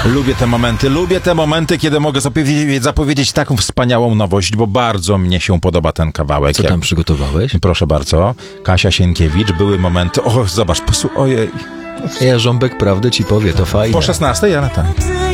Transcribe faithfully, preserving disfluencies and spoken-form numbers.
Lubię te momenty, lubię te momenty, kiedy mogę zapowiedzieć, zapowiedzieć taką wspaniałą nowość, bo bardzo mnie się podoba ten kawałek. Co tam przygotowałeś? Proszę bardzo, Kasia Sienkiewicz, były momenty, o zobacz, posłuchaj, ojej. Ja Rząbek prawdę ci powie, to fajne. Po szesnastej, ale tak.